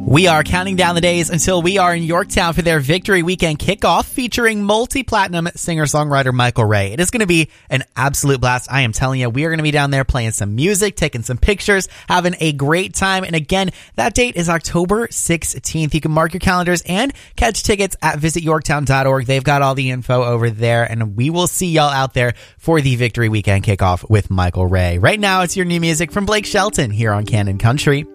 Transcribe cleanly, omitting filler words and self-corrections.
We are counting down the days until we are in Yorktown for their Victory Weekend kickoff featuring multi-platinum singer-songwriter Michael Ray. It is going to be an absolute blast. I am telling you, we are going to be down there playing some music, taking some pictures, having a great time. And again, that date is October 16th. You can mark your calendars and catch tickets at visityorktown.org. They've got all the info over there, and we will see y'all out there for the Victory Weekend kickoff with Michael Ray. Right now, it's your new music from Blake Shelton here on Canon Country.